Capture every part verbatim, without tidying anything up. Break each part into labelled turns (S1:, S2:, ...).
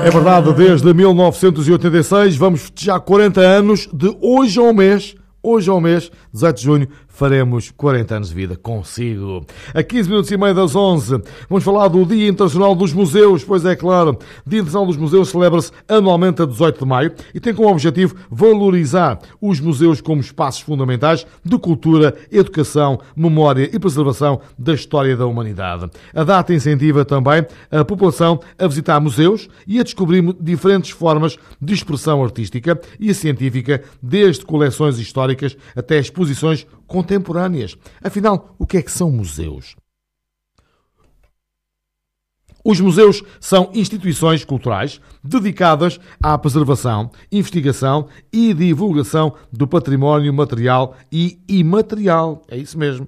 S1: É verdade, desde mil novecentos e oitenta e seis vamos festejar quarenta anos de hoje ao mês. Hoje ao mês, dezoito de junho, faremos quarenta anos de vida consigo. A quinze minutos e meio das onze, vamos falar do Dia Internacional dos Museus. Pois é, claro, o Dia Internacional dos Museus celebra-se anualmente a dezoito de maio e tem como objetivo valorizar os museus como espaços fundamentais de cultura, educação, memória e preservação da história da humanidade. A data incentiva também a população a visitar museus e a descobrir diferentes formas de expressão artística e científica, desde coleções históricas até exposições contemporâneas. Afinal, o que é que são museus? Os museus são instituições culturais dedicadas à preservação, investigação e divulgação do património material e imaterial. É isso mesmo.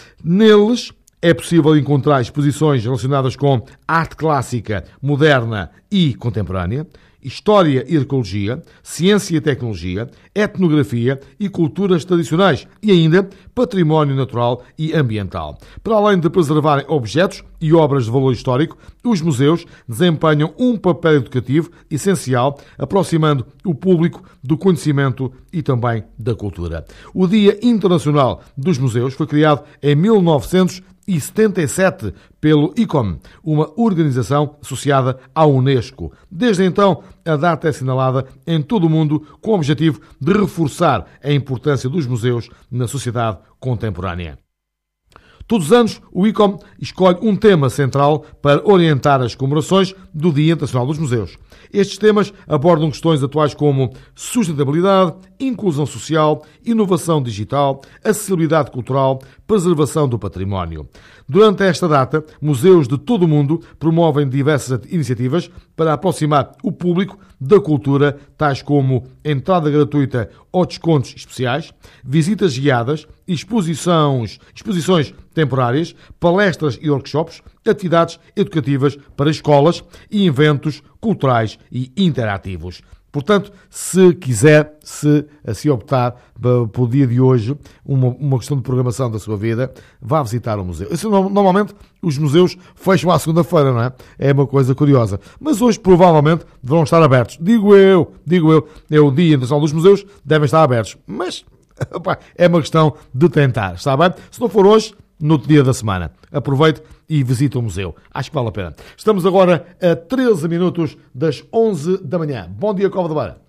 S1: Neles é possível encontrar exposições relacionadas com arte clássica, moderna e contemporânea, história e arqueologia, ciência e tecnologia, etnografia e culturas tradicionais e ainda património natural e ambiental. Para além de preservarem objetos e obras de valor histórico, os museus desempenham um papel educativo essencial, aproximando o público do conhecimento e também da cultura. O Dia Internacional dos Museus foi criado em mil novecentos e setenta e sete pelo I C O M, uma organização associada à Unesco. Desde então, a data é assinalada em todo o mundo com o objetivo de reforçar a importância dos museus na sociedade contemporânea. Todos os anos, o I C O M escolhe um tema central para orientar as comemorações do Dia Internacional dos Museus. Estes temas abordam questões atuais como sustentabilidade, inclusão social, inovação digital, acessibilidade cultural, preservação do património. Durante esta data, museus de todo o mundo promovem diversas iniciativas para aproximar o público da cultura, tais como entrada gratuita ou descontos especiais, visitas guiadas, exposições, exposições temporárias, palestras e workshops, atividades educativas para escolas e eventos culturais e interativos. Portanto, se quiser, se assim optar pelo dia de hoje, uma, uma questão de programação da sua vida, vá visitar o museu. Isso, normalmente, os museus fecham à segunda-feira, não é? É uma coisa curiosa. Mas hoje, provavelmente, deverão estar abertos. Digo eu, digo eu, é o Dia Internacional dos Museus, devem estar abertos. Mas, opa, é uma questão de tentar, está bem? Se não for hoje, no outro dia da semana. Aproveite e visite o museu. Acho que vale a pena. Estamos agora a treze minutos das onze da manhã. Bom dia, Cova de Beira.